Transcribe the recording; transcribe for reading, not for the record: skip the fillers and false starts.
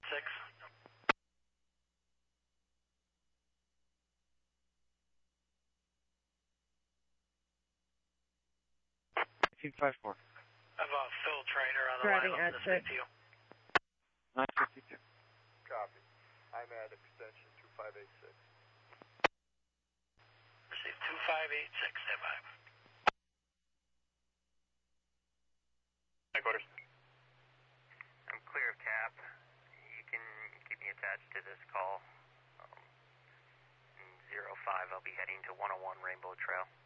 1854. I have a Phil Trainer on the Driving line. at 6. 952. Copy. I'm at extension 2586. Receive 2586, stand by. Headquarters. I'm clear of cap. You can keep me attached to this call. In 05, I'll be heading to 101 Rainbow Trail.